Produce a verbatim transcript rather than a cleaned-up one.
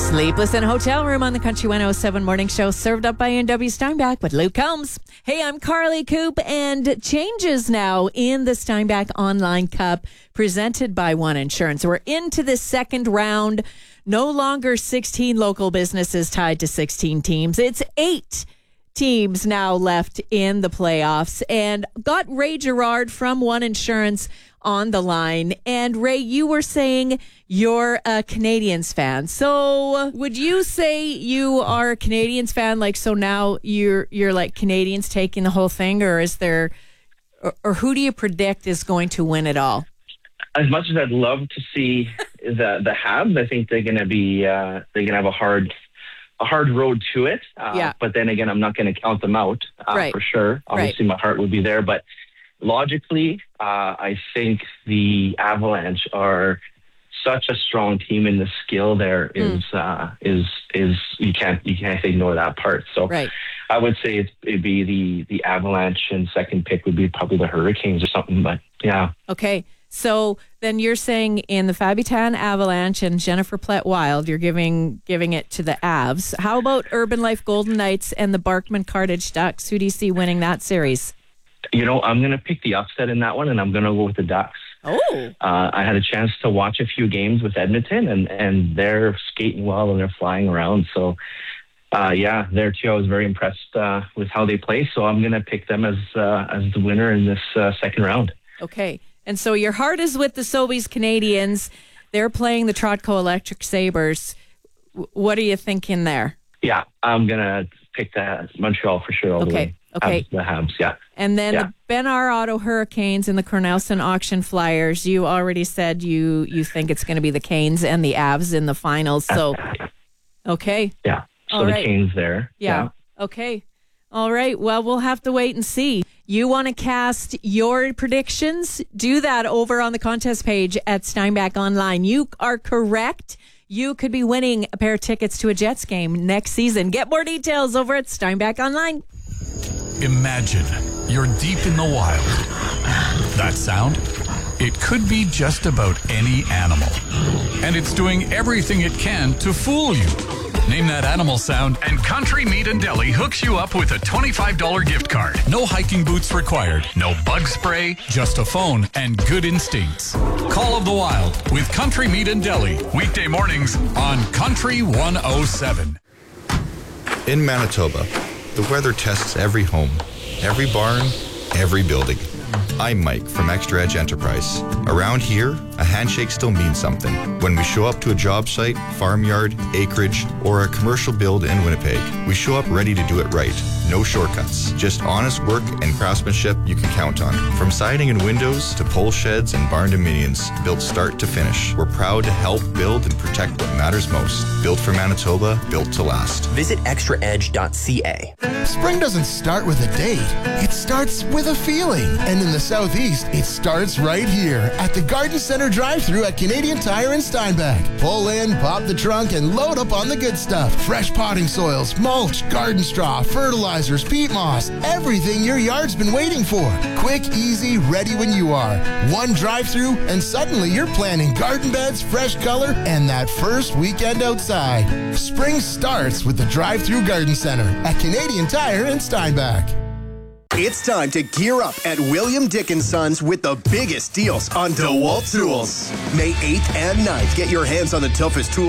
Sleepless in a Hotel Room on the Country one oh seven Morning Show, served up by N W Steinbach with Luke Combs. Hey, I'm Carly Coop, and changes now in the Steinbach Online Cup presented by One Insurance. We're into the second round. No longer sixteen local businesses tied to sixteen teams. It's eight teams now left in the playoffs, and got Ray Gerard from One Insurance on the line. And Ray, you were saying you're a Canadiens fan. So would you say you are a Canadiens fan? Like, so now you're you're like Canadians taking the whole thing, or is there, or, or who do you predict is going to win it all? As much as I'd love to see the the Habs, I think they're going to be uh, they're going to have a hard a hard road to it. Uh, yeah. But then again, I'm not going to count them out uh, right. for sure. Obviously, right. My heart would be there, but logically, uh, I think the Avalanche are such a strong team, and the skill there is mm. uh, is is you can't you can't ignore that part. So right. I would say it's, it'd be the the Avalanche, and second pick would be probably the Hurricanes or something. But yeah, okay. So then you're saying in the Fabitan Avalanche and Jennifer Plett Wild, you're giving giving it to the Avs. How about Urban Life Golden Knights and the Barkman Cartage Ducks? Who do you see winning that series? You know, I'm going to pick the upset in that one, and I'm going to go with the Ducks. Oh. Uh, I had a chance to watch a few games with Edmonton, and, and they're skating well and they're flying around. So, uh, yeah, there too, I was very impressed uh, with how they play. So I'm going to pick them as uh, as the winner in this uh, second round. Okay. And so your heart is with the Sobeys Canadians. They're playing the Trotco Electric Sabres. What are you thinking there? Yeah, I'm going to pick that Montreal for sure all okay. the way. Okay. The Habs, yeah. And then yeah. the Ben R. Auto Hurricanes and the Cornelison Auction Flyers. You already said you, you think it's going to be the Canes and the Avs in the finals. So, okay. Yeah. So all the right. Canes there. Yeah. yeah. Okay. All right. Well, we'll have to wait and see. You want to cast your predictions? Do that over on the contest page at Steinbach Online. You are correct. You could be winning a pair of tickets to a Jets game next season. Get more details over at Steinbach Online. Imagine you're deep in the wild. That sound? It could be just about any animal. And it's doing everything it can to fool you. Name that animal sound, and Country Meat and Deli hooks you up with a twenty-five dollars gift card. No hiking boots required, no bug spray, just a phone and good instincts. Call of the Wild with Country Meat and Deli, weekday mornings on Country one oh seven. In Manitoba, the weather tests every home, every barn, every building. I'm Mike from Extra Edge Enterprise. Around here, a handshake still means something. When we show up to a job site, farmyard, acreage, or a commercial build in Winnipeg, we show up ready to do it right. No shortcuts, just honest work and craftsmanship you can count on. From siding and windows to pole sheds and barn dominions, built start to finish. We're proud to help build and protect what matters most. Built for Manitoba, built to last. Visit extra edge dot c a. Spring doesn't start with a date. It starts with a feeling. And in the Southeast, it starts right here at the Garden Center drive-thru at Canadian Tire in Steinbach. Pull in, pop the trunk, and load up on the good stuff. Fresh potting soils, mulch, garden straw, fertilizers, peat moss, everything your yard's been waiting for. Quick, easy, ready when you are. One drive-thru, and suddenly you're planting garden beds, fresh color, and that first weekend outside. Spring starts with the drive-thru Garden Center at Canadian Tire in Steinbach. It's time to gear up at William Dick and Sons with the biggest deals on DeWalt tools. May eighth and ninth, get your hands on the toughest tools